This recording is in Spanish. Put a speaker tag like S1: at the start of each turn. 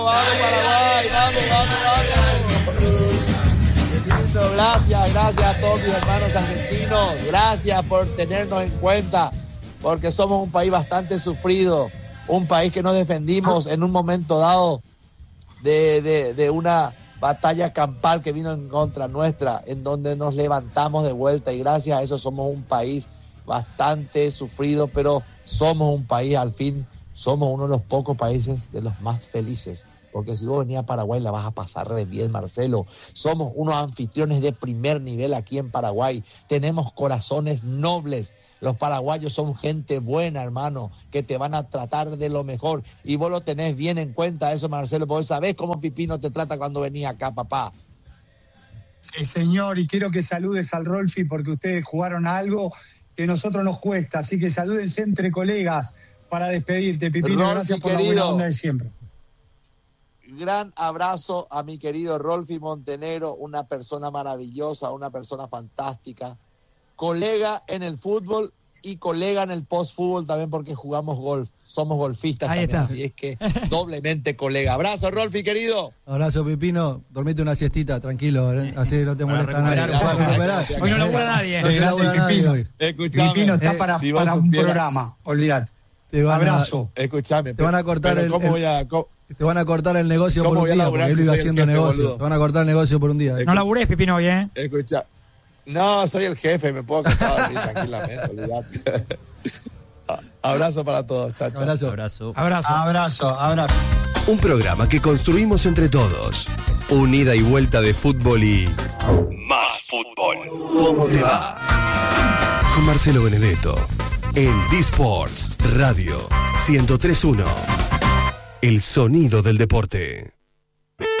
S1: Vamos Paraguay, vamos. Gracias a todos mis hermanos argentinos. Gracias por tenernos en cuenta, porque somos un país bastante sufrido, un país que nos defendimos en un momento dado de una batalla campal que vino en contra nuestra, en donde nos levantamos de vuelta, y gracias a eso somos un país bastante sufrido, pero somos un país, al fin, somos uno de los pocos países de los más felices, porque si vos venís a Paraguay la vas a pasar re bien, Marcelo. Somos unos anfitriones de primer nivel aquí en Paraguay, tenemos corazones nobles. Los paraguayos son gente buena, hermano, que te van a tratar de lo mejor. Y vos lo tenés bien en cuenta eso, Marcelo. Vos sabés cómo Pipino te trata cuando venís acá, papá.
S2: Sí, señor, y quiero que saludes al Rolfi, porque ustedes jugaron a algo que a nosotros nos cuesta. Así que salúdense entre colegas para despedirte, Pipino.
S1: Rolfi,
S2: gracias por
S1: querido,
S2: la buena onda de siempre.
S1: Gran abrazo a mi querido Rolfi Montenegro, una persona maravillosa, una persona fantástica. Colega en el fútbol y colega en el post-fútbol también, porque jugamos golf, somos golfistas
S3: ahí
S1: también,
S3: está.
S1: Así es que doblemente colega. Abrazo, Rolfi, querido.
S4: Abrazo, Pipino, dormite una siestita, tranquilo, así no te molesta nadie.
S3: Recuperar. Hoy no labura nadie.
S4: No se labura nadie hoy.
S1: Escuchame,
S2: Pipino está para un programa, olvidate. Abrazo.
S1: Escuchame.
S4: Te van a cortar
S1: Te
S4: van a cortar el negocio por un día, porque él iba haciendo negocio.
S1: Boludo.
S4: Te van a cortar el negocio por un día.
S3: No laburés, Pipino, hoy,
S1: Escucha. No, soy el jefe, me puedo acostar tranquilamente, olvidate. Abrazo para todos, chacho.
S2: Abrazo.
S5: Un programa que construimos entre todos. Un ida y vuelta de fútbol y más fútbol. ¿Cómo te va? Con Marcelo Benedetto en D-Sports Radio 103.1. El sonido del deporte.